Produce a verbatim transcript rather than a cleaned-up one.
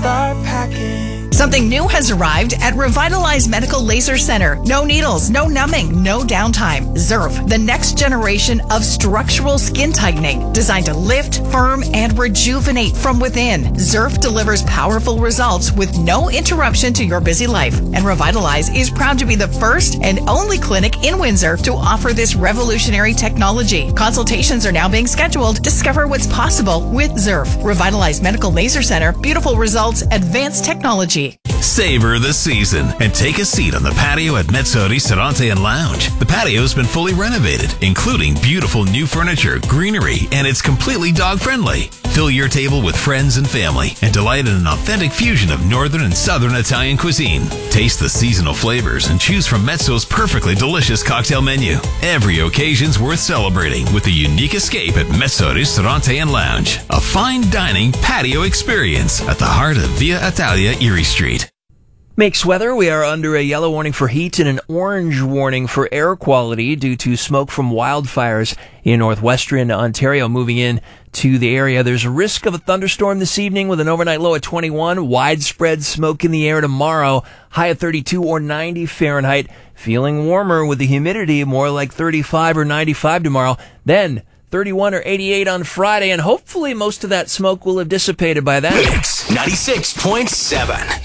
start packing. Something new has arrived at Revitalize Medical Laser Center. No needles, no numbing, no downtime. Zerf, the next generation of structural skin tightening, designed to lift, firm, and rejuvenate from within. Zerf delivers powerful results with no interruption to your busy life. And Revitalize is proud to be the first and only clinic in Windsor to offer this revolutionary technology. Consultations are now being scheduled. Discover what's possible with Zerf. Revitalize Medical Laser Center. Beautiful results, advanced technology. Savor the season and take a seat on the patio at Mezzo Ristorante and Lounge. The patio has been fully renovated, including beautiful new furniture, greenery, and it's completely dog-friendly. Fill your table with friends and family and delight in an authentic fusion of northern and southern Italian cuisine. Taste the seasonal flavors and choose from Mezzo's perfectly delicious cocktail menu. Every occasion's worth celebrating with a unique escape at Mezzo Ristorante and Lounge, a fine dining patio experience at the heart of Via Italia, Erie Street. Makes weather. We are under a yellow warning for heat and an orange warning for air quality due to smoke from wildfires in northwestern Ontario moving in to the area. There's a risk of a thunderstorm this evening with an overnight low at twenty-one. Widespread smoke in the air tomorrow. High at thirty-two or ninety Fahrenheit. Feeling warmer with the humidity more like thirty-five or ninety-five tomorrow. Then thirty-one or eighty-eight on Friday, and hopefully most of that smoke will have dissipated by then. Mix ninety-six point seven.